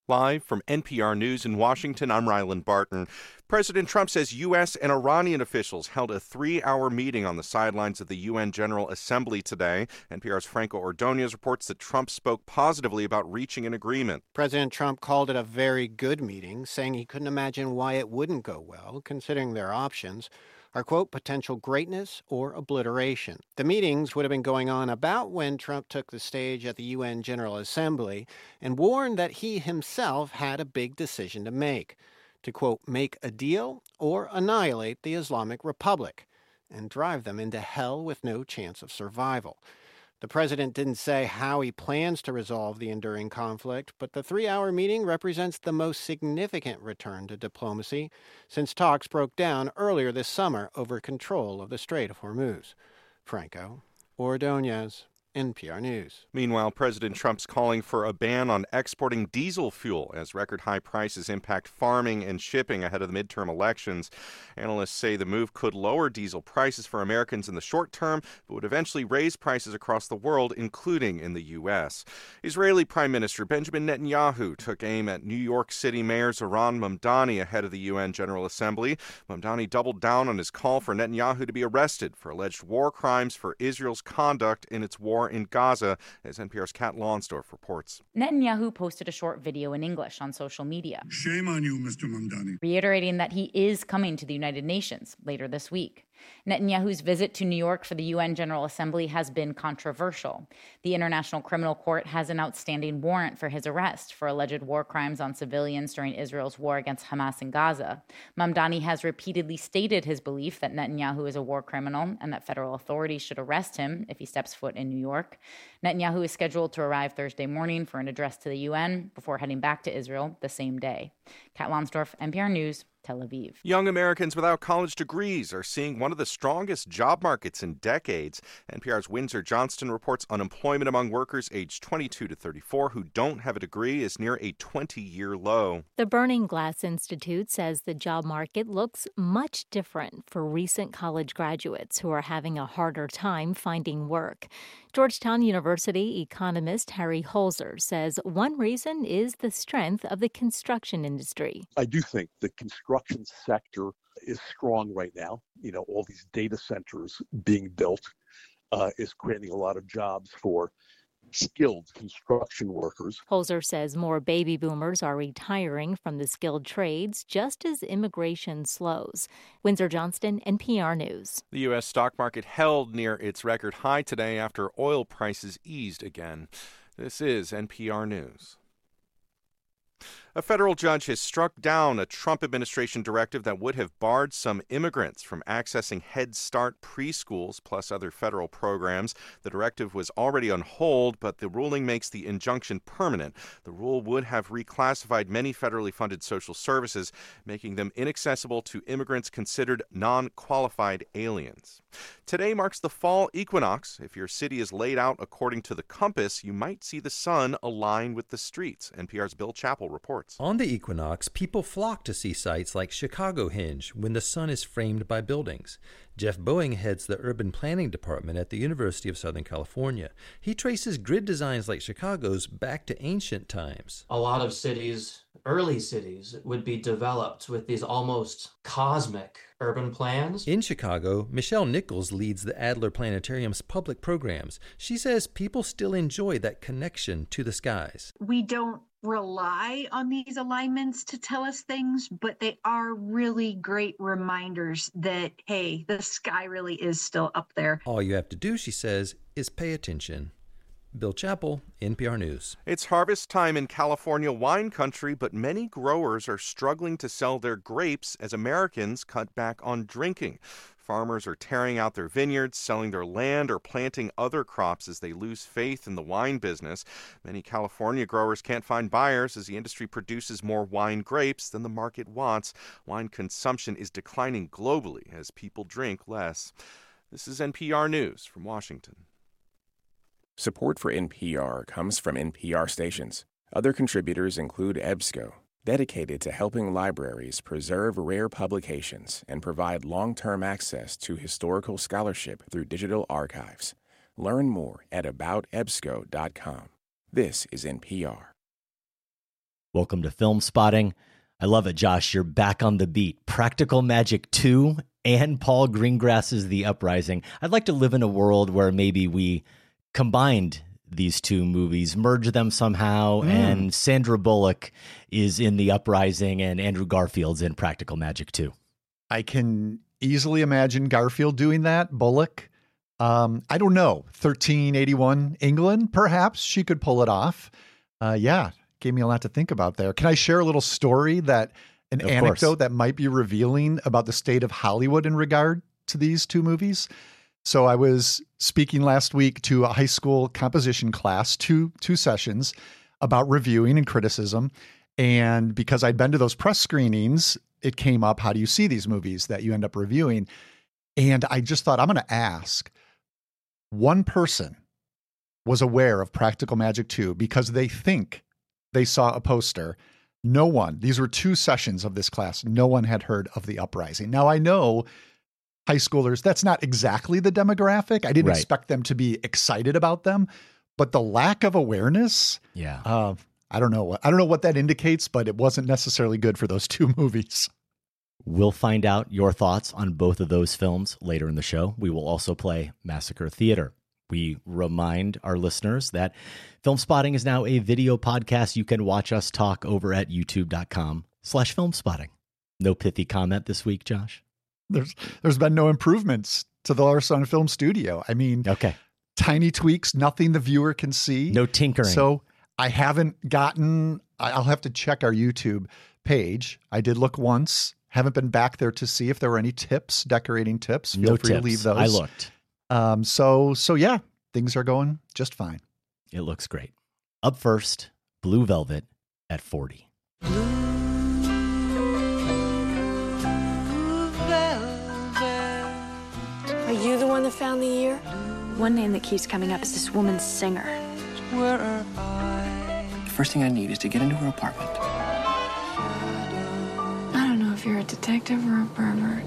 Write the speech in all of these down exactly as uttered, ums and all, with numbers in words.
Live from N P R News in Washington, I'm Ryland Barton. President Trump says U S and Iranian officials held a three-hour meeting on the sidelines of the U N General Assembly today. N P R's Franco Ordonez reports that Trump spoke positively about reaching an agreement. President Trump called it a very good meeting, saying he couldn't imagine why it wouldn't go well, considering their options are, quote, potential greatness or obliteration. The meetings would have been going on about when Trump took the stage at the U N General Assembly and warned that he himself had a big decision to make, to, quote, make a deal or annihilate the Islamic Republic and drive them into hell with no chance of survival. The president didn't say how he plans to resolve the enduring conflict, but the three-hour meeting represents the most significant return to diplomacy since talks broke down earlier this summer over control of the Strait of Hormuz. Franco Ordonez, N P R News. Meanwhile, President Trump's calling for a ban on exporting diesel fuel as record high prices impact farming and shipping ahead of the midterm elections. Analysts say the move could lower diesel prices for Americans in the short term, but would eventually raise prices across the world, including in the U S. Israeli Prime Minister Benjamin Netanyahu took aim at New York City Mayor Zohran Mamdani ahead of the U N General Assembly. Mamdani doubled down on his call for Netanyahu to be arrested for alleged war crimes for Israel's conduct in its war in Gaza, as N P R's Kat Lonsdorf reports. Netanyahu posted a short video in English on social media. Shame on you, Mister Mamdani. Reiterating that he is coming to the United Nations later this week. Netanyahu's visit to New York for the U N General Assembly has been controversial. The International Criminal Court has an outstanding warrant for his arrest for alleged war crimes on civilians during Israel's war against Hamas in Gaza. Mamdani has repeatedly stated his belief that Netanyahu is a war criminal and that federal authorities should arrest him if he steps foot in New York. Netanyahu is scheduled to arrive Thursday morning for an address to the U N before heading back to Israel the same day. Kat Lonsdorf, N P R News, Tel Aviv. Young Americans without college degrees are seeing one of the strongest job markets in decades. N P R's Windsor Johnston reports unemployment among workers aged twenty-two to thirty-four who don't have a degree is near a twenty-year low. The Burning Glass Institute says the job market looks much different for recent college graduates who are having a harder time finding work. Georgetown University economist Harry Holzer says one reason is the strength of the construction industry. I do think the construction sector is strong right now. You know, all these data centers being built uh, is creating a lot of jobs for skilled construction workers. Holzer says more baby boomers are retiring from the skilled trades just as immigration slows. Windsor Johnston, N P R News. The U S stock market held near its record high today after oil prices eased again. This is N P R News. A federal judge has struck down a Trump administration directive that would have barred some immigrants from accessing Head Start preschools plus other federal programs. The directive was already on hold, but the ruling makes the injunction permanent. The rule would have reclassified many federally funded social services, making them inaccessible to immigrants considered non-qualified aliens. Today marks the fall equinox. If your city is laid out according to the compass, you might see the sun align with the streets. N P R's Bill Chappell reports. On the equinox, people flock to see sites like Chicago Hinge when the sun is framed by buildings. Jeff Boeing heads the urban planning department at the University of Southern California. He traces grid designs like Chicago's back to ancient times. A lot of cities, early cities, would be developed with these almost cosmic urban plans. In Chicago, Michelle Nichols leads the Adler Planetarium's public programs. She says people still enjoy that connection to the skies. We don't rely on these alignments to tell us things, but they are really great reminders that, hey, the sky really is still up there. All you have to do, she says, is pay attention. Bill Chappell, N P R News. It's harvest time in California wine country, but many growers are struggling to sell their grapes as Americans cut back on drinking. Farmers are tearing out their vineyards, selling their land, or planting other crops as they lose faith in the wine business. Many California growers can't find buyers as the industry produces more wine grapes than the market wants. Wine consumption is declining globally as people drink less. This is N P R News from Washington. Support for N P R comes from N P R stations. Other contributors include EBSCO, dedicated to helping libraries preserve rare publications and provide long-term access to historical scholarship through digital archives. Learn more at about ebsco dot com. This is N P R. Welcome to Film Spotting. I love it, Josh. You're back on the beat. Practical Magic two and Paul Greengrass's The Uprising. I'd like to live in a world where maybe we combined these two movies, merge them somehow, mm. and Sandra Bullock is in The Uprising and Andrew Garfield's in Practical Magic two. I can easily imagine Garfield doing that. Bullock, um, I don't know, thirteen eighty-one England, perhaps she could pull it off. Uh, yeah, gave me a lot to think about there. Can I share a little story, that an Of anecdote course. that might be revealing about the state of Hollywood in regard to these two movies? So I was speaking last week to a high school composition class, two two sessions about reviewing and criticism. And because I'd been to those press screenings, it came up, how do you see these movies that you end up reviewing? And I just thought, I'm going to ask. One person was aware of Practical Magic two because they think they saw a poster. No one, these were two sessions of this class, no one had heard of The Uprising. Now I know high schoolers, that's not exactly the demographic. I didn't Right. expect them to be excited about them, but the lack of awareness, Yeah. uh, I don't know. I don't know what that indicates, but it wasn't necessarily good for those two movies. We'll find out your thoughts on both of those films later in the show. We will also play Massacre Theater. We remind our listeners that Film Spotting is now a video podcast. You can watch us talk over at youtube.com slash filmspotting. No pithy comment this week, Josh? There's there's been no improvements to the Larson Film Studio. I mean, Okay. tiny tweaks, nothing the viewer can see. No tinkering. So I haven't gotten, I- I'll have to check our YouTube page. I did look once, haven't been back there to see if there were any tips, decorating tips. Feel no free tips. to leave those. I looked. Um, so, so yeah, things are going just fine. It looks great. Up first, Blue Velvet at forty. Are you the one that found the ear? One name that keeps coming up is this woman singer. The first thing I need is to get into her apartment. I don't know if you're a detective or a pervert.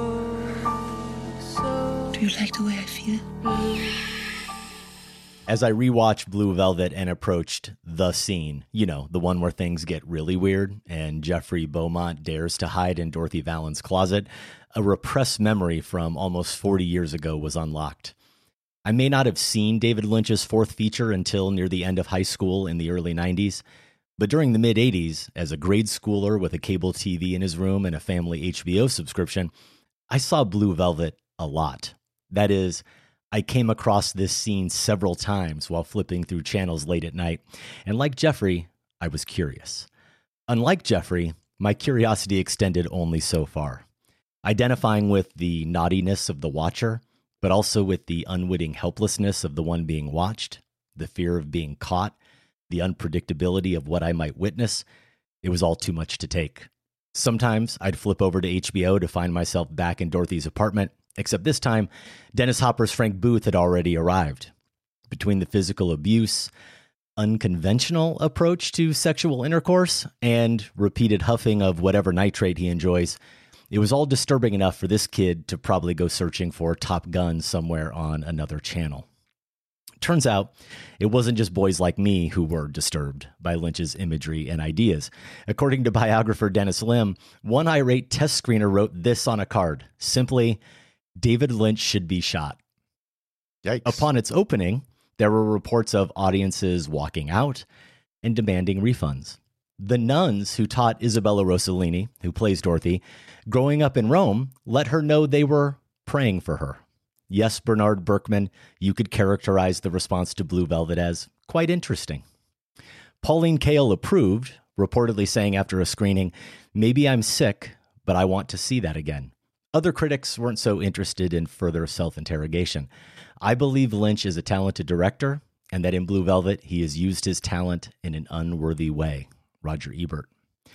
Do you like the way I feel? As I rewatched Blue Velvet and approached the scene, you know, the one where things get really weird and Jeffrey Beaumont dares to hide in Dorothy Vallen's closet, a repressed memory from almost forty years ago was unlocked. I may not have seen David Lynch's fourth feature until near the end of high school in the early nineties, but during the mid-eighties, as a grade schooler with a cable T V in his room and a family H B O subscription, I saw Blue Velvet a lot. That is, I came across this scene several times while flipping through channels late at night, and like Jeffrey, I was curious. Unlike Jeffrey, my curiosity extended only so far, identifying with the naughtiness of the watcher, but also with the unwitting helplessness of the one being watched, the fear of being caught, the unpredictability of what I might witness. It was all too much to take. Sometimes I'd flip over to H B O to find myself back in Dorothy's apartment, except this time, Dennis Hopper's Frank Booth had already arrived. Between the physical abuse, unconventional approach to sexual intercourse, and repeated huffing of whatever nitrate he enjoys, it was all disturbing enough for this kid to probably go searching for Top Gun somewhere on another channel. Turns out, it wasn't just boys like me who were disturbed by Lynch's imagery and ideas. According to biographer Dennis Lim, one irate test screener wrote this on a card, simply, David Lynch should be shot. Yikes. Upon its opening, there were reports of audiences walking out and demanding refunds. The nuns who taught Isabella Rossellini, who plays Dorothy, growing up in Rome, let her know they were praying for her. Yes, Bernard Berkman, you could characterize the response to Blue Velvet as quite interesting. Pauline Kael approved, reportedly saying after a screening, maybe I'm sick, but I want to see that again. Other critics weren't so interested in further self-interrogation. I believe Lynch is a talented director, and that in Blue Velvet, he has used his talent in an unworthy way. Roger Ebert.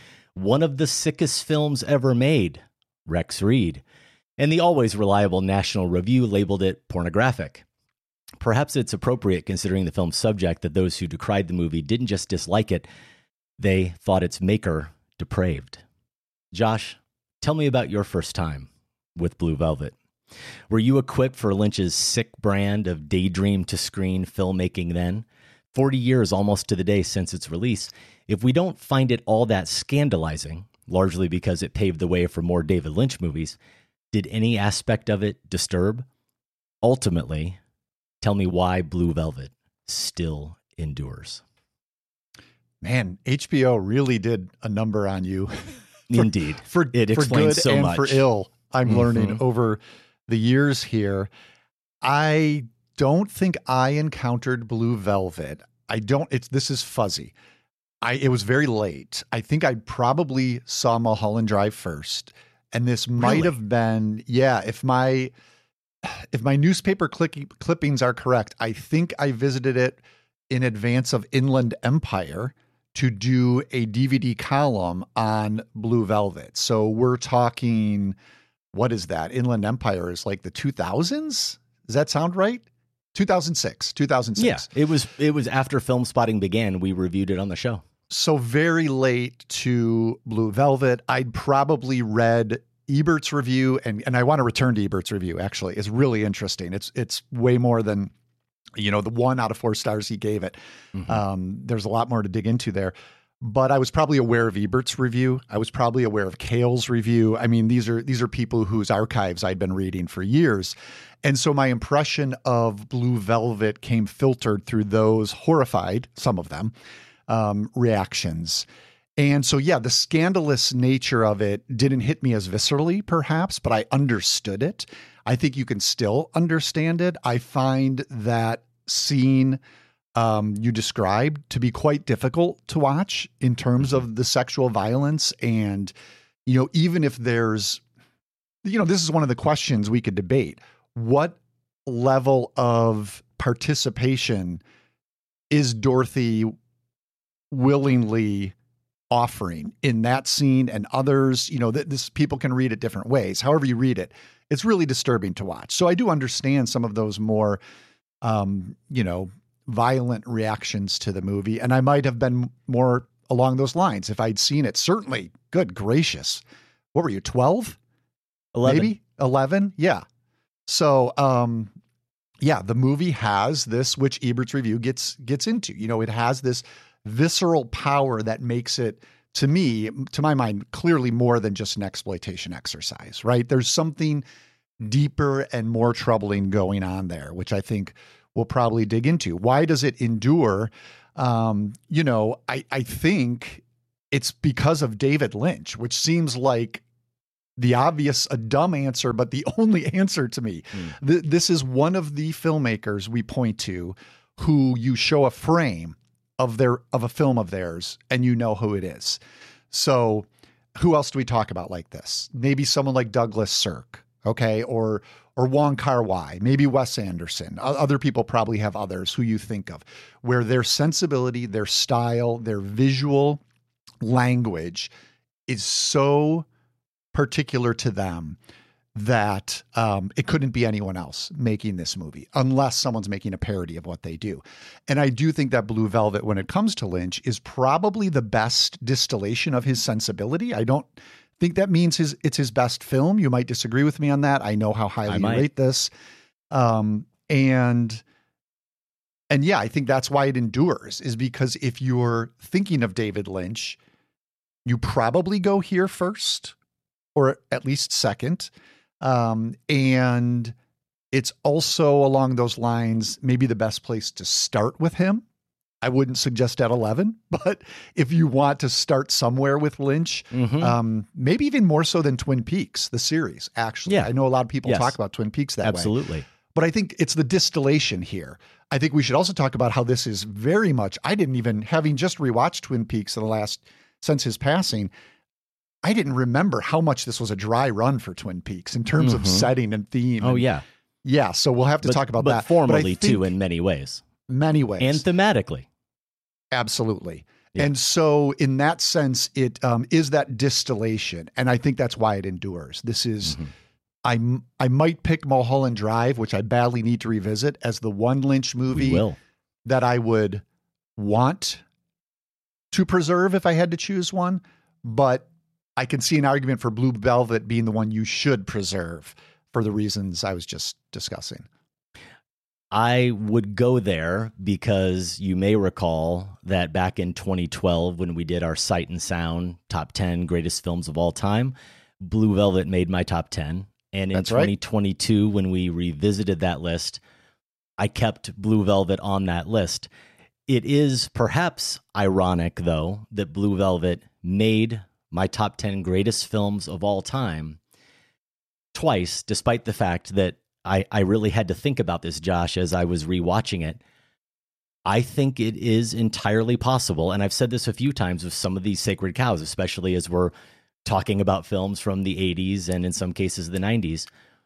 One of the sickest films ever made, Rex Reed. And the always reliable National Review labeled it pornographic. Perhaps it's appropriate considering the film's subject that those who decried the movie didn't just dislike it, they thought its maker depraved. Josh, tell me about your first time with Blue Velvet. Were you equipped for Lynch's sick brand of daydream to screen filmmaking then? forty years almost to the day since its release, if we don't find it all that scandalizing, largely because it paved the way for more David Lynch movies, did any aspect of it disturb? Ultimately, tell me why Blue Velvet still endures. Man, H B O really did a number on you. for, Indeed. For, it for explains good so and much. for ill, I'm Mm-hmm. learning over the years here. I don't think I encountered Blue Velvet. I don't, it's, this is fuzzy. I, it was very late. I think I probably saw Mulholland Drive first. And this might Really? have been, yeah, if my, if my newspaper click, clippings are correct, I think I visited it in advance of Inland Empire to do a D V D column on Blue Velvet. So we're talking, what is that? Inland Empire is like the two thousands? Does that sound right? two thousand six, two thousand six. Yeah, it was it was after Film Spotting began. We reviewed it on the show. So very late to Blue Velvet. I'd probably read Ebert's review, and, and I want to return to Ebert's review, actually. It's really interesting. It's it's way more than, you know, the one out of four stars he gave it. Mm-hmm. Um, there's a lot more to dig into there. But I was probably aware of Ebert's review. I was probably aware of Cale's review. I mean, these are these are people whose archives I'd been reading for years. And so my impression of Blue Velvet came filtered through those horrified, some of them, um, reactions. And so, yeah, the scandalous nature of it didn't hit me as viscerally, perhaps, but I understood it. I think you can still understand it. I find that scene um, you described to be quite difficult to watch in terms of the sexual violence. And, you know, even if there's, you know, this is one of the questions we could debate. What level of participation is Dorothy willingly offering in that scene and others? You know, that this people can read it different ways. However you read it, it's really disturbing to watch. So I do understand some of those more, um, you know, violent reactions to the movie. And I might have been more along those lines if I'd seen it. Certainly, good gracious. What were you, twelve? eleven. Maybe? eleven? Yeah. So, um, yeah, the movie has this, which Ebert's review gets gets into. You know, it has this visceral power that makes it, to me, to my mind, clearly more than just an exploitation exercise, right? There's something deeper and more troubling going on there, which I think we'll probably dig into. Why does it endure? Um, you know, I, I think it's because of David Lynch, which seems like the obvious, a dumb answer, but the only answer to me. Mm. Th- this is one of the filmmakers we point to who you show a frame of their of a film of theirs and you know who it is. So who else do we talk about like this? Maybe someone like Douglas Sirk, okay? Or or Wong Kar-wai, maybe Wes Anderson. Other people probably have others who you think of, where their sensibility, their style, their visual language is so particular to them that um, it couldn't be anyone else making this movie unless someone's making a parody of what they do. And I do think that Blue Velvet, when it comes to Lynch, is probably the best distillation of his sensibility. I don't think that means his it's his best film. You might disagree with me on that. I know how highly you rate this. Um, and and yeah, I think that's why it endures, is because if you're thinking of David Lynch, you probably go here first, or at least second. Um, and it's also along those lines, maybe the best place to start with him. I wouldn't suggest at eleven, but if you want to start somewhere with Lynch, mm-hmm. um, maybe even more so than Twin Peaks, the series, actually. Yeah. I know a lot of people yes. talk about Twin Peaks that Absolutely. way. Absolutely. But I think it's the distillation here. I think we should also talk about how this is very much, I didn't even, having just rewatched Twin Peaks in the last, since his passing, I didn't remember how much this was a dry run for Twin Peaks in terms mm-hmm. of setting and theme. Oh, and, yeah. Yeah. So we'll have to but, talk about but that. Formally, but too, in many ways. Many ways. And thematically. Absolutely. Yeah. And so in that sense, it um, is that distillation. And I think that's why it endures. This is, mm-hmm. I, I might pick Mulholland Drive, which I badly need to revisit, as the one Lynch movie that I would want to preserve if I had to choose one. But I can see an argument for Blue Velvet being the one you should preserve for the reasons I was just discussing. I would go there because you may recall that back in twenty twelve, when we did our Sight and Sound top ten greatest films of all time, Blue Velvet made my top ten. And in That's right. twenty twenty-two, when we revisited that list, I kept Blue Velvet on that list. It is perhaps ironic, though, that Blue Velvet made my top ten greatest films of all time twice, despite the fact that I, I really had to think about this, Josh, as I was rewatching it. I think it is entirely possible, and I've said this a few times with some of these sacred cows, especially as we're talking about films from the eighties and in some cases the nineties.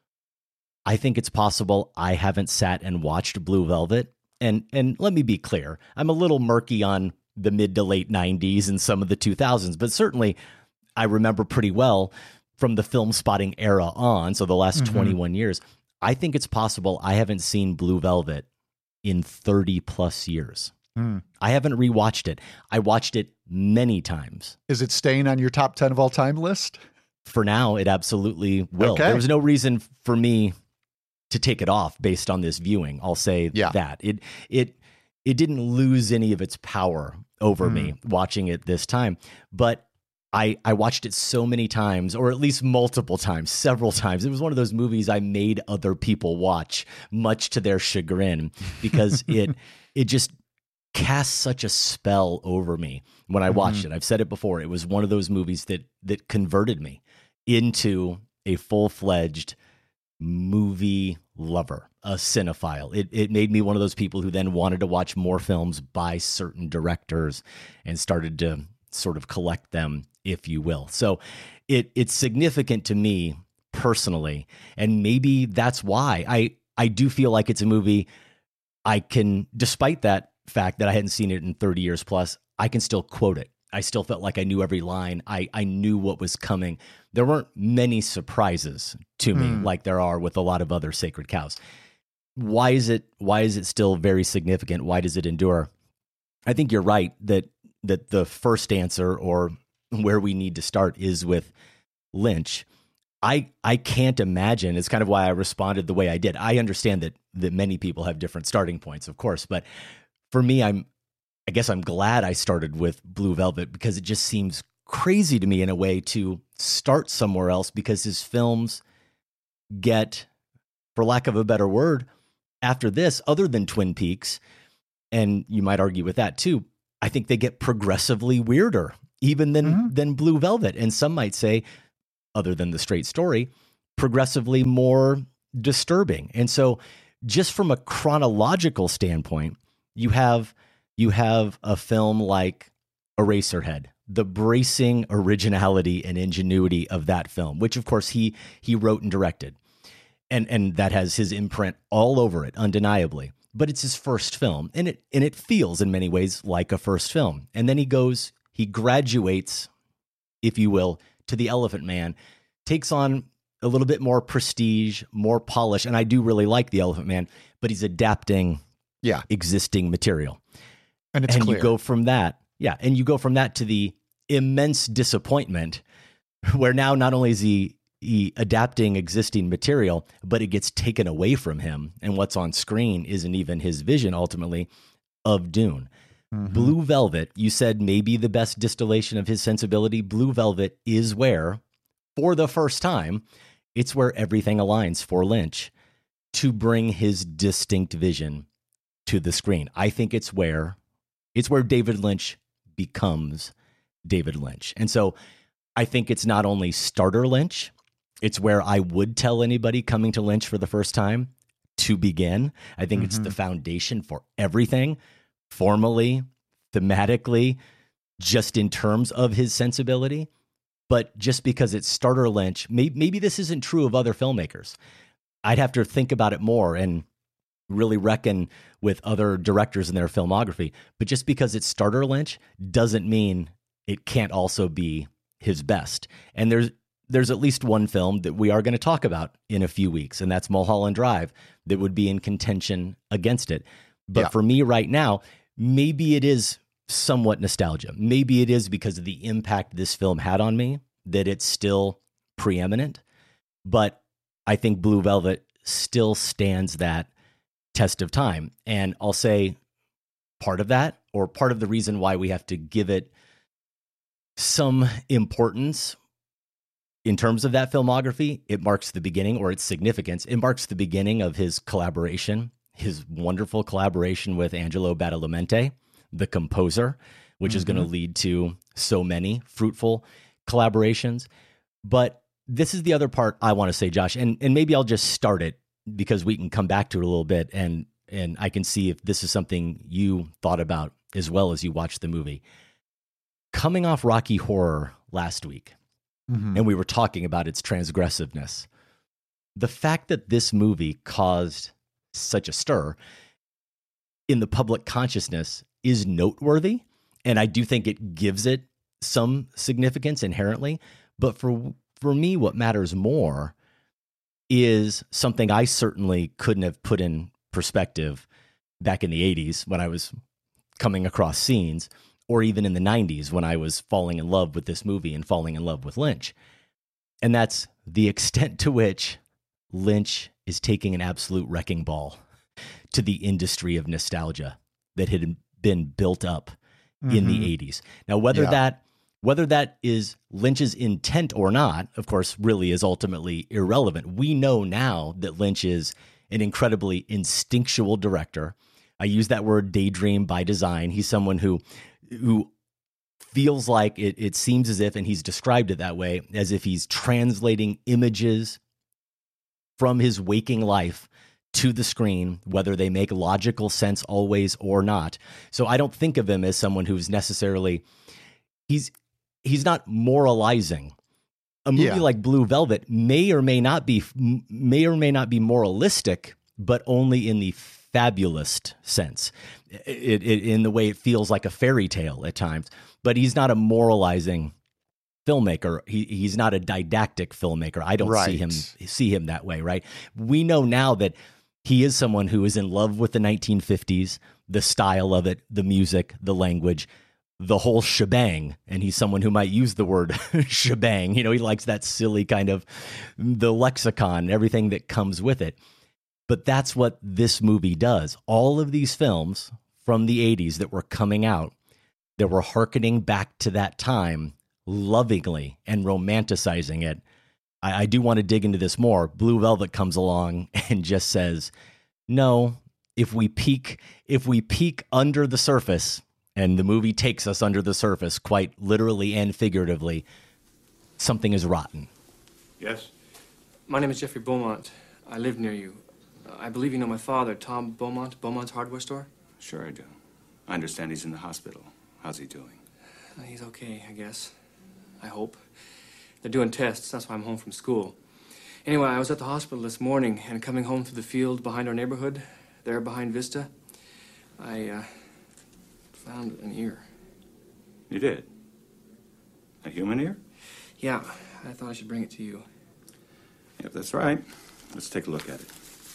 I think it's possible I haven't sat and watched Blue Velvet. And and let me be clear, I'm a little murky on the mid to late nineties and some of the two thousands, but certainly I remember pretty well from the Film Spotting era on, so the last mm-hmm. twenty-one years. I think it's possible I haven't seen Blue Velvet in thirty plus years. Mm. I haven't rewatched it. I watched it many times. Is it staying on your top ten of all time list? For now, it absolutely will. Okay. There was no reason for me to take it off based on this viewing. I'll say yeah. that. It it it didn't lose any of its power over mm. me watching it this time. But I, I watched it so many times, or at least multiple times, several times. It was one of those movies I made other people watch, much to their chagrin, because it it just cast such a spell over me when I watched mm-hmm. it. I've said it before. It was one of those movies that that converted me into a full-fledged movie lover, a cinephile. It it made me one of those people who then wanted to watch more films by certain directors and started to sort of collect them, if you will. So it it's significant to me personally, and maybe that's why I I do feel like it's a movie I can, despite that fact that I hadn't seen it in thirty years plus, I can still quote it. I still felt like I knew every line. I, I knew what was coming. There weren't many surprises to me mm. like there are with a lot of other sacred cows. Why is it why is it still very significant? Why does it endure? I think you're right that that the first answer, or where we need to start, is with Lynch. I I can't imagine. It's kind of why I responded the way I did. I understand that that many people have different starting points, of course, but for me, I'm I guess I'm glad I started with Blue Velvet, because it just seems crazy to me in a way to start somewhere else, because his films get, for lack of a better word, after this, other than Twin Peaks, and you might argue with that too, I think they get progressively weirder, even than mm-hmm. than Blue Velvet. And some might say, other than The Straight Story, progressively more disturbing. And so just from a chronological standpoint, you have you have a film like Eraserhead, the bracing originality and ingenuity of that film, which of course he he wrote and directed. And and that has his imprint all over it, undeniably. But it's his first film, and it and it feels in many ways like a first film. And then he goes, he graduates, if you will, to The Elephant Man, takes on a little bit more prestige, more polish, and I do really like The Elephant Man, but he's adapting yeah. existing material. And it's and clear. you go from that, yeah, and you go from that to the immense disappointment where now not only is he He adapting existing material, but it gets taken away from him. And what's on screen isn't even his vision, ultimately, of Dune. Mm-hmm. Blue Velvet, you said maybe the best distillation of his sensibility. Blue Velvet is where, for the first time, it's where everything aligns for Lynch to bring his distinct vision to the screen. I think it's where, it's where David Lynch becomes David Lynch. And so I think it's not only starter Lynch, it's where I would tell anybody coming to Lynch for the first time to begin. I think mm-hmm. it's the foundation for everything, formally, thematically, just in terms of his sensibility. But just because it's starter Lynch, maybe, maybe this isn't true of other filmmakers. I'd have to think about it more and really reckon with other directors in their filmography. But just because it's starter Lynch doesn't mean it can't also be his best. And there's There's at least one film that we are going to talk about in a few weeks, and that's Mulholland Drive, that would be in contention against it. But yeah. for me right now, maybe it is somewhat nostalgia. Maybe it is because of the impact this film had on me that it's still preeminent. But I think Blue Velvet still stands that test of time. And I'll say part of that, or part of the reason why we have to give it some importance in terms of that filmography, it marks the beginning, or its significance. It marks the beginning of his collaboration, his wonderful collaboration with Angelo Badalamenti, the composer, which mm-hmm. is going to lead to so many fruitful collaborations. But this is the other part I want to say, Josh, and, and maybe I'll just start it because we can come back to it a little bit, and and I can see if this is something you thought about as well as you watched the movie. Coming off Rocky Horror last week, mm-hmm. and we were talking about its transgressiveness, the fact that this movie caused such a stir in the public consciousness is noteworthy, and I do think it gives it some significance inherently. But for for me, what matters more is something I certainly couldn't have put in perspective back in the eighties when I was coming across scenes, or even in the nineties when I was falling in love with this movie and falling in love with Lynch. And that's the extent to which Lynch is taking an absolute wrecking ball to the industry of nostalgia that had been built up mm-hmm. in the eighties. Now, whether yeah. that whether that is Lynch's intent or not, of course, really is ultimately irrelevant. We know now that Lynch is an incredibly instinctual director. I use that word daydream by design. He's someone who who feels like it, it seems as if, and he's described it that way, as if he's translating images from his waking life to the screen, whether they make logical sense always or not. So I don't think of him as someone who's necessarily, he's he's not moralizing. A movie yeah. like Blue Velvet may or may not be may or may not be moralistic, but only in the fabulist sense, it, it, in the way it feels like a fairy tale at times. But he's not a moralizing filmmaker. He he's not a didactic filmmaker. I don't right. see him see him that way. Right? We know now that he is someone who is in love with the nineteen fifties, the style of it, the music, the language, the whole shebang. And he's someone who might use the word shebang. You know, he likes that silly kind of the lexicon, everything that comes with it. But that's what this movie does. All of these films from the eighties that were coming out, that were hearkening back to that time lovingly and romanticizing it. I, I do want to dig into this more. Blue Velvet comes along and just says, no, if we peek, if we peek under the surface, and the movie takes us under the surface, quite literally and figuratively, something is rotten. Yes? My name is Jeffrey Beaumont. I live near you. I believe you know my father, Tom Beaumont, Beaumont's hardware store? Sure I do. I understand he's in the hospital. How's he doing? Uh, he's okay, I guess. I hope. They're doing tests, that's why I'm home from school. Anyway, I was at the hospital this morning, and coming home through the field behind our neighborhood, there behind Vista, I, uh... found an ear. You did? A human ear? Yeah, I thought I should bring it to you. Yep, that's right. Let's take a look at it.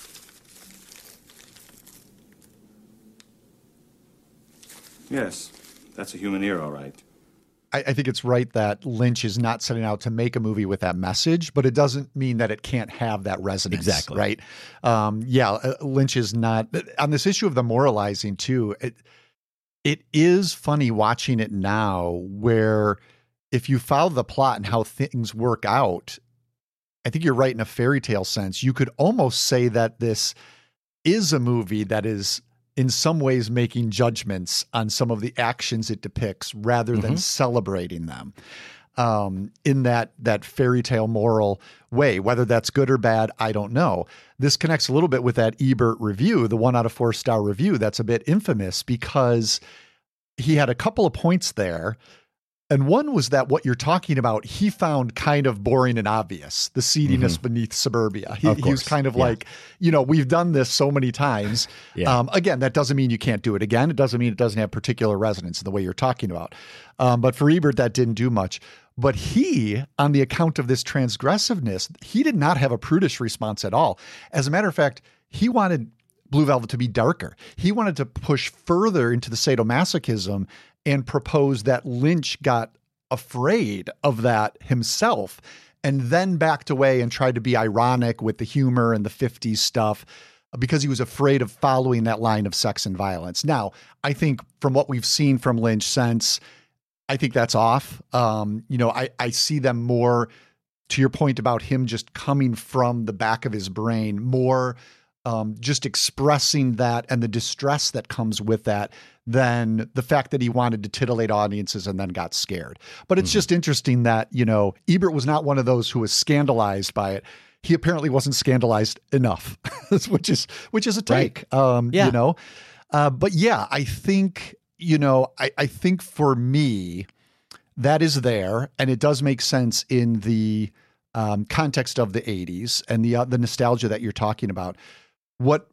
Yes, that's a human ear, all right. I, I think it's right that Lynch is not setting out to make a movie with that message, but it doesn't mean that it can't have that resonance. Exactly. Right? Um, yeah, Lynch is not... On this issue of the moralizing, too, it, it is funny watching it now where if you follow the plot and how things work out, I think you're right in a fairy tale sense. You could almost say that this is a movie that is in some ways making judgments on some of the actions it depicts rather than mm-hmm. celebrating them um, in that, that fairy tale moral way. Whether that's good or bad, I don't know. This connects a little bit with that Ebert review, the one out of four star review. That's a bit infamous because he had a couple of points there. And one was that what you're talking about, he found kind of boring and obvious, the seediness mm-hmm. beneath suburbia. He, he was kind of yeah. like, you know, we've done this so many times. Yeah. Um, again, that doesn't mean you can't do it again. It doesn't mean it doesn't have particular resonance in the way you're talking about. Um, but for Ebert, that didn't do much. But he, on the account of this transgressiveness, he did not have a prudish response at all. As a matter of fact, he wanted Blue Velvet to be darker. He wanted to push further into the sadomasochism and proposed that Lynch got afraid of that himself and then backed away and tried to be ironic with the humor and the fifties stuff. because he was afraid of following that line of sex and violence. Now, I think from what we've seen from Lynch since, I think that's off. Um, you know, I, I see them more, to your point about him just coming from the back of his brain, more um, just expressing that and the distress that comes with that than the fact that he wanted to titillate audiences and then got scared. But it's mm-hmm. just interesting that, you know, Ebert was not one of those who was scandalized by it. He apparently wasn't scandalized enough, which is which is a take, right. um, yeah. you know. Uh, but yeah, I think, you know, I, I think for me, that is there, and it does make sense in the um, context of the eighties and the uh, the nostalgia that you're talking about. What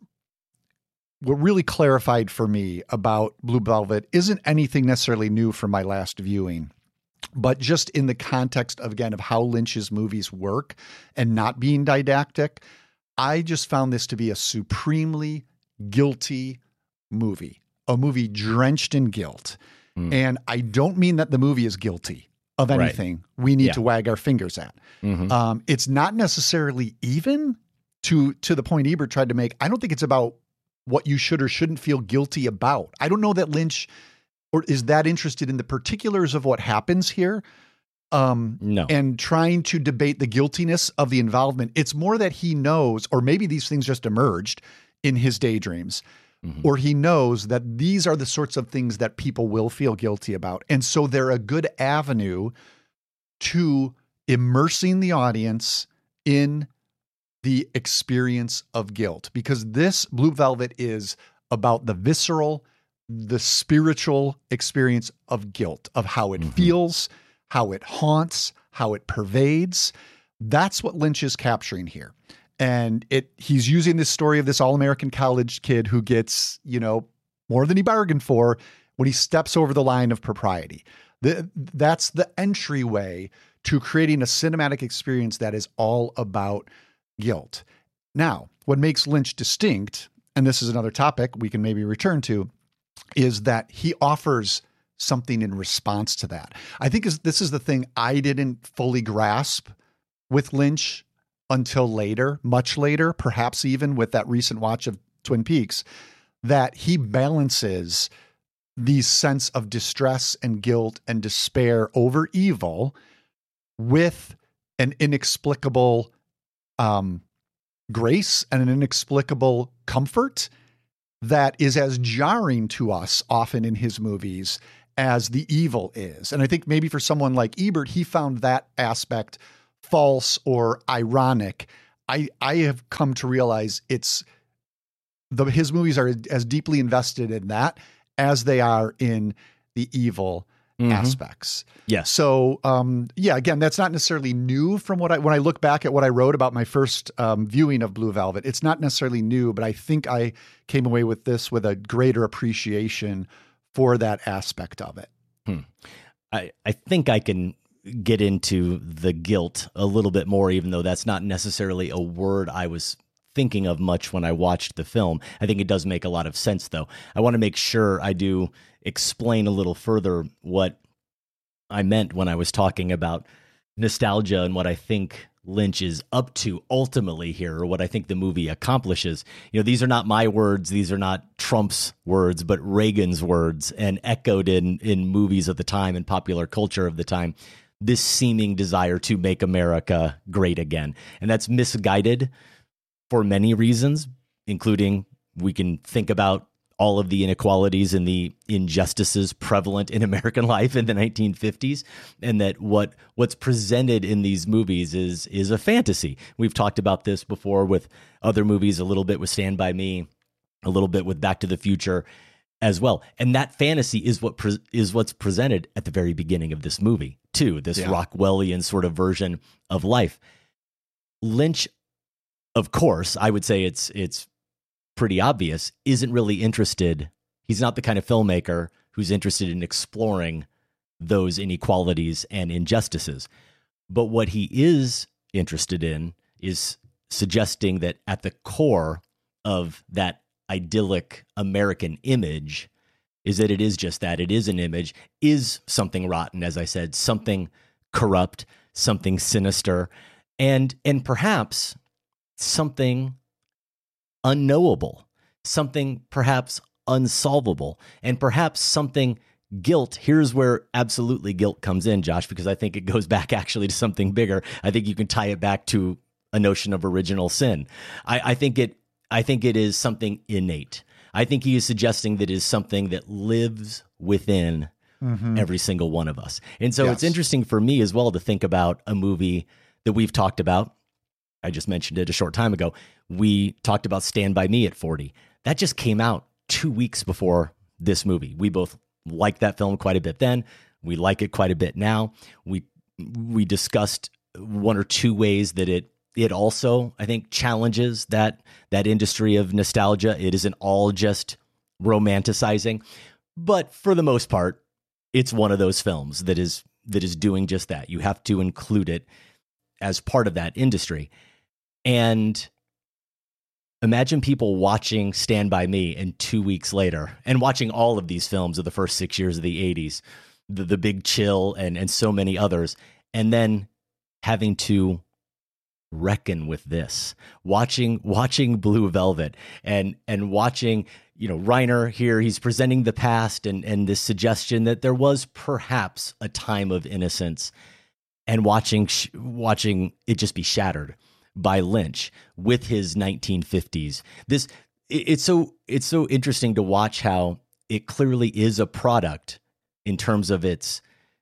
what really clarified for me about Blue Velvet isn't anything necessarily new from my last viewing, but just in the context of, again, of how Lynch's movies work and not being didactic, I just found this to be a supremely guilty movie, a movie drenched in guilt. Mm. And I don't mean that the movie is guilty of anything right. we need yeah. to wag our fingers at. Mm-hmm. Um, it's not necessarily even to, to the point Ebert tried to make. I don't think it's about what you should or shouldn't feel guilty about. I don't know that Lynch or is that interested in the particulars of what happens here. Um, no. And trying to debate the guiltiness of the involvement. It's more that he knows, or maybe these things just emerged in his daydreams, mm-hmm. or he knows that these are the sorts of things that people will feel guilty about. And so they're a good avenue to immersing the audience in the experience of guilt, because this Blue Velvet is about the visceral, the spiritual experience of guilt, of how it mm-hmm. feels, how it haunts, how it pervades. That's what Lynch is capturing here. And it he's using this story of this all-American college kid who gets, you know, more than he bargained for when he steps over the line of propriety. The, that's the entryway to creating a cinematic experience that is all about guilt. Now, what makes Lynch distinct, and this is another topic we can maybe return to, is that he offers something in response to that. I think is, this is the thing I didn't fully grasp with Lynch until later, much later, perhaps even with that recent watch of Twin Peaks, that he balances the sense of distress and guilt and despair over evil with an inexplicable um, grace and an inexplicable comfort that is as jarring to us often in his movies as the evil is. And I think maybe for someone like Ebert, he found that aspect false or ironic. I, I have come to realize it's the, his movies are as deeply invested in that as they are in the evil mm-hmm. aspects. Yes. So, um, yeah, again, that's not necessarily new from what I, when I look back at what I wrote about my first um, viewing of Blue Velvet, it's not necessarily new, but I think I came away with this with a greater appreciation for that aspect of it. Hmm. I, I think I can get into the guilt a little bit more, even though that's not necessarily a word I was thinking of much when I watched the film. I think it does make a lot of sense, though. I want to make sure I do explain a little further what I meant when I was talking about nostalgia and what I think Lynch is up to ultimately here, or what I think the movie accomplishes. You know, these are not my words. These are not Trump's words, but Reagan's words, and echoed in, in movies of the time and popular culture of the time, this seeming desire to make America great again. And that's misguided for many reasons, including we can think about all of the inequalities and the injustices prevalent in American life in the nineteen fifties, and that what what's presented in these movies is is a fantasy. We've talked about this before with other movies, a little bit with Stand By Me, a little bit with Back to the Future as well. And that fantasy is what pre- is what's presented at the very beginning of this movie, too, this yeah. Rockwellian sort of version of life. Lynch, of course, I would say it's it's pretty obvious, isn't really interested. He's not the kind of filmmaker who's interested in exploring those inequalities and injustices. But what he is interested in is suggesting that at the core of that idyllic American image is that it is just that. It is an image, is something rotten, as I said, something corrupt, something sinister, and and perhaps something unknowable, something perhaps unsolvable, and perhaps something guilt. Here's where absolutely guilt comes in, Josh, because I think it goes back actually to something bigger. I think you can tie it back to a notion of original sin. I, I think it I think it is something innate. I think he is suggesting that it is something that lives within mm-hmm. every single one of us. And so yes. it's interesting for me as well to think about a movie that we've talked about. I just mentioned it a short time ago. We talked about Stand By Me at forty. That just came out two weeks before this movie. We both liked that film quite a bit then. We like it quite a bit now. We we discussed one or two ways that it it also, I think, challenges that that industry of nostalgia. It isn't all just romanticizing, but for the most part, it's one of those films that is that is doing just that. You have to include it as part of that industry. And imagine people watching Stand By Me and two weeks later and watching all of these films of the first six years of the eighties, the, the Big Chill and, and so many others, and then having to reckon with this, watching watching Blue Velvet and and watching, you know, Reiner here, he's presenting the past and, and this suggestion that there was perhaps a time of innocence, and watching sh- watching it just be shattered by Lynch with his nineteen fifties. This it, it's so it's so interesting to watch how it clearly is a product in terms of its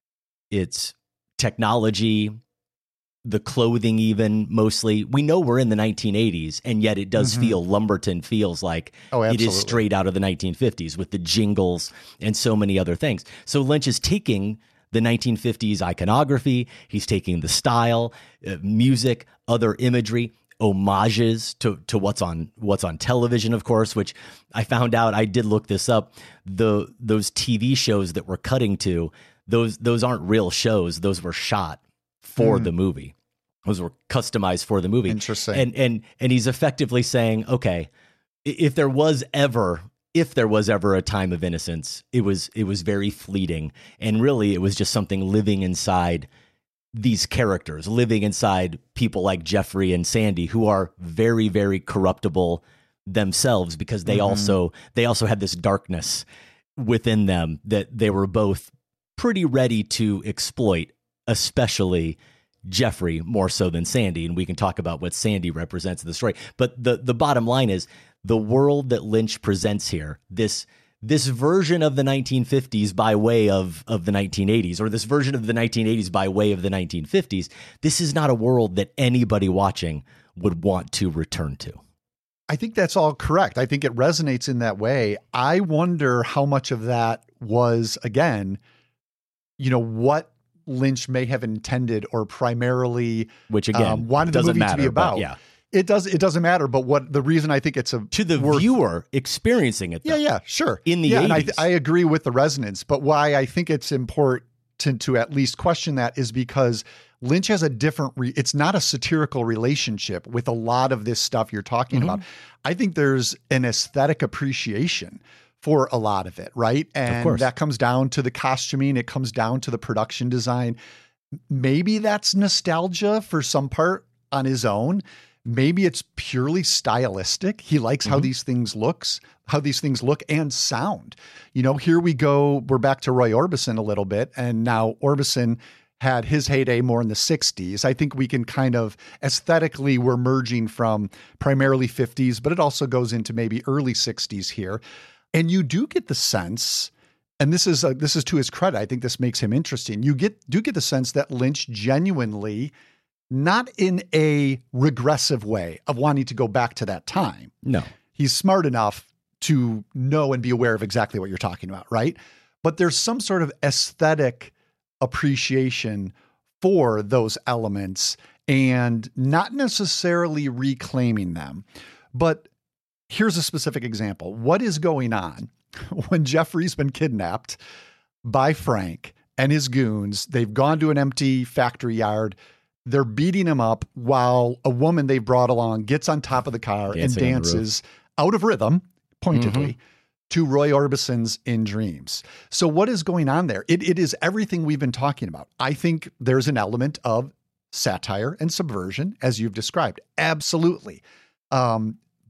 its technology, the clothing, even mostly. We know we're in the nineteen eighties, and yet it does mm-hmm. feel Lumberton feels like oh, it is straight out of the nineteen fifties with the jingles and so many other things. So Lynch is taking the nineteen fifties iconography, he's taking the style, uh, music, other imagery, homages to to what's on what's on television, of course, which I found out, I did look this up, the those T V shows that we're cutting to, those those aren't real shows, those were shot for mm. the movie. Those were customized for the movie. Interesting. And and and he's effectively saying, okay, if there was ever if there was ever a time of innocence, it was it was very fleeting, and really it was just something living inside these characters, living inside people like Jeffrey and Sandy, who are very, very corruptible themselves, because they mm-hmm. also they also had this darkness within them that they were both pretty ready to exploit, especially Jeffrey more so than Sandy. And we can talk about what Sandy represents in the story. But the the bottom line is, the world that Lynch presents here, this this version of the nineteen fifties by way of, of the nineteen eighties, or this version of the nineteen eighties by way of the nineteen fifties, this is not a world that anybody watching would want to return to. I think that's all correct. I think it resonates in that way. I wonder how much of that was, again, you know, what Lynch may have intended, or primarily which again um, wanted the movie matter, to be about. Yeah. It does. It doesn't matter. But what the reason I think it's a to the worth, viewer experiencing it. Though, yeah, yeah, sure. In the yeah, eighties. and I, I agree with the resonance. But why I think it's important to, to at least question that is because Lynch has a different. Re, it's not a satirical relationship with a lot of this stuff you're talking mm-hmm. about. I think there's an aesthetic appreciation for a lot of it, right? And that comes down to the costuming. It comes down to the production design. Maybe that's nostalgia for some part on his own. Maybe it's purely stylistic. He likes mm-hmm. how these things looks, how these things look and sound. You know, here we go. We're back to Roy Orbison a little bit. And now Orbison had his heyday more in the sixties. I think we can kind of aesthetically, we're merging from primarily fifties, but it also goes into maybe early sixties here. And you do get the sense, and this is a, this is to his credit, I think this makes him interesting. You get do get the sense that Lynch genuinely, not in a regressive way of wanting to go back to that time. No. He's smart enough to know and be aware of exactly what you're talking about, right? But there's some sort of aesthetic appreciation for those elements and not necessarily reclaiming them. But here's a specific example. What is going on when Jeffrey's been kidnapped by Frank and his goons? They've gone to an empty factory yard. They're beating him up while a woman they brought along gets on top of the car Dancing and dances out of rhythm, pointedly, mm-hmm. to Roy Orbison's In Dreams. So what is going on there? It, it is everything we've been talking about. I think there's an element of satire and subversion, as you've described. Absolutely. Um,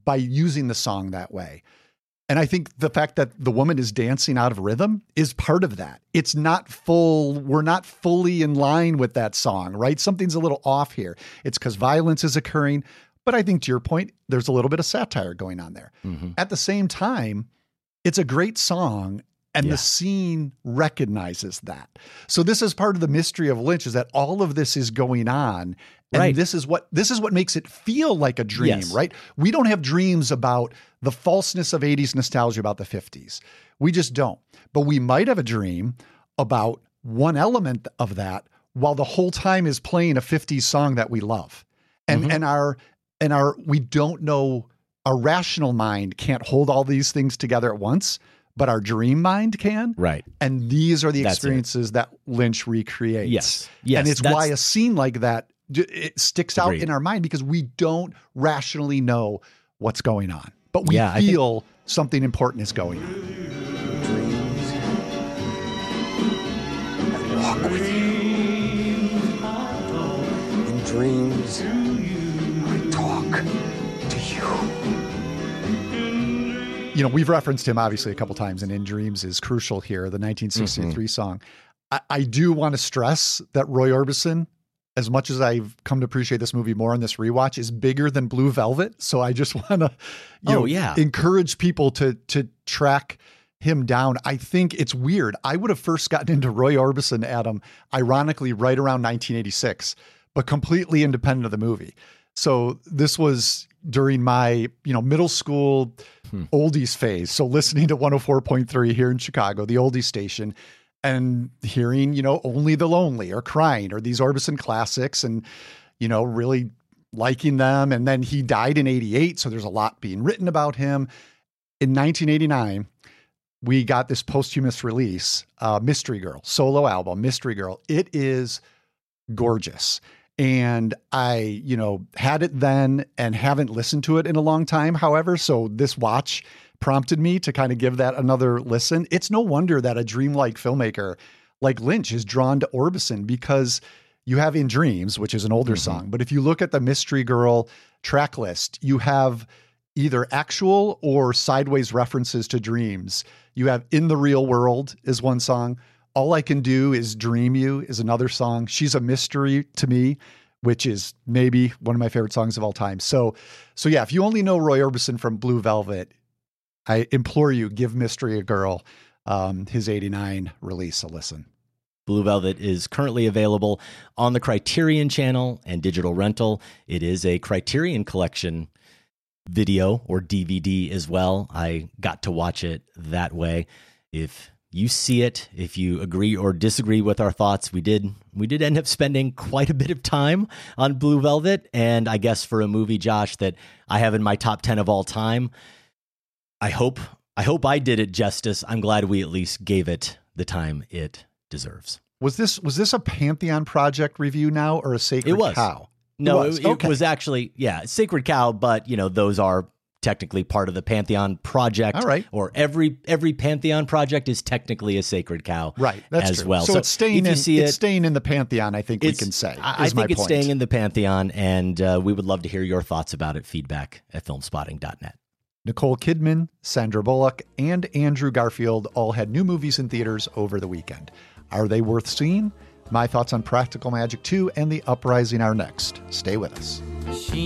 by using the song that way. And I think the fact that the woman is dancing out of rhythm is part of that. It's not full, we're not fully in line with that song, right? Something's a little off here. It's because violence is occurring. But I think to your point, there's a little bit of satire going on there. Mm-hmm. At the same time, it's a great song, and yeah. the scene recognizes that. So this is part of the mystery of Lynch, is that all of this is going on. And right. this is what this is what makes it feel like a dream, yes. right? We don't have dreams about the falseness of eighties nostalgia about the fifties. We just don't. But we might have a dream about one element of that while the whole time is playing a fifties song that we love. And mm-hmm. and our and our we don't know, our rational mind can't hold all these things together at once, but our dream mind can. Right. And these are the That's experiences it. that Lynch recreates. Yes. Yes. And it's That's... why a scene like that, it sticks out Agreed. in our mind because we don't rationally know what's going on, but we yeah, feel think... something important is going on. Dreams. I walk with you. In dreams, I talk to you. You know, we've referenced him obviously a couple times, and In Dreams is crucial here, the nineteen sixty-three mm-hmm. song. I, I do want to stress that Roy Orbison, as much as I've come to appreciate this movie more in this rewatch, is bigger than Blue Velvet. So I just want to, you oh, know, yeah. encourage people to to track him down. I think it's weird. I would have first gotten into Roy Orbison, Adam, ironically, right around nineteen eighty-six, but completely independent of the movie. So this was during my, you know, middle school hmm. oldies phase. So listening to one oh four point three here in Chicago, the oldies station, and hearing, you know, Only the Lonely or Crying or these Orbison classics, and, you know, really liking them. And then he died in eighty-eight. So there's a lot being written about him. In nineteen eighty-nine, we got this posthumous release, uh, Mystery Girl, solo album, Mystery Girl. It is gorgeous. And I, you know, had it then and haven't listened to it in a long time, however. So this watch prompted me to kind of give that another listen. It's no wonder that a dreamlike filmmaker like Lynch is drawn to Orbison, because you have In Dreams, which is an older mm-hmm. song. But if you look at the Mystery Girl track list, you have either actual or sideways references to dreams. You have In the Real World is one song. All I Can Do Is Dream You is another song. She's a Mystery to Me, which is maybe one of my favorite songs of all time. So, so yeah, if you only know Roy Orbison from Blue Velvet, I implore you, give Mystery Girl, um, his eighty-nine release, a listen. Blue Velvet is currently available on the Criterion Channel and digital rental. It is a Criterion Collection video or D V D as well. I got to watch it that way. If you see it, if you agree or disagree with our thoughts, we did we did end up spending quite a bit of time on Blue Velvet. And I guess for a movie, Josh, that I have in my top ten of all time, I hope I hope I did it justice. I'm glad we at least gave it the time it deserves. Was this was this a Pantheon Project review now, or a Sacred it was. Cow? No, it was, it, okay. it was actually, yeah, Sacred Cow, but, you know, those are technically part of the Pantheon Project. All right. Or every every Pantheon project is technically a Sacred Cow. Right. That's as true. well. So, so it's staying in, it's it, staying in the Pantheon, I think we can say. I, I think it's point. staying in the Pantheon, and uh, we would love to hear your thoughts about it. Feedback at filmspotting dot net. Nicole Kidman, Sandra Bullock, and Andrew Garfield all had new movies in theaters over the weekend. Are they worth seeing? My thoughts on Practical Magic two and The Uprising are next. Stay with us. She